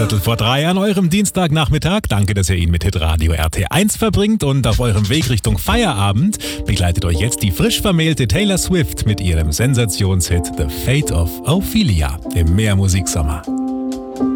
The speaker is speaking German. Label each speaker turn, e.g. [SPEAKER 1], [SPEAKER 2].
[SPEAKER 1] 2:15 an eurem Dienstagnachmittag. Danke, dass ihr ihn mit Hitradio RT1 verbringt und auf eurem Weg Richtung Feierabend begleitet euch jetzt die frisch vermählte Taylor Swift mit ihrem Sensationshit The Fate of Ophelia im Mehrmusiksommer.